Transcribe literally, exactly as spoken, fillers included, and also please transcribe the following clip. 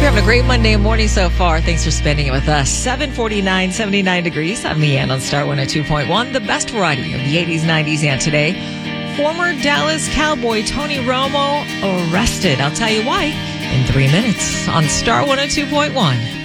having a great Monday morning so far. Thanks for spending it with us. seven forty-nine, seventy-nine degrees. I'm Leanne on Star one oh two point one. The best variety of the eighties, nineties, and today. Former Dallas Cowboy Tony Romo arrested. I'll tell you why in three minutes on Star one oh two point one.